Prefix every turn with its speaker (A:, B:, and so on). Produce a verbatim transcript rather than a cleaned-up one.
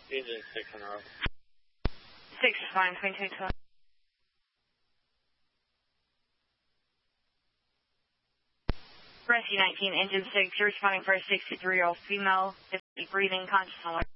A: Engine six on the road.
B: six is fine, between two twelve. Rescue nineteen, engine six, you're responding for a sixty-three-year-old female, breathing, conscious, alert.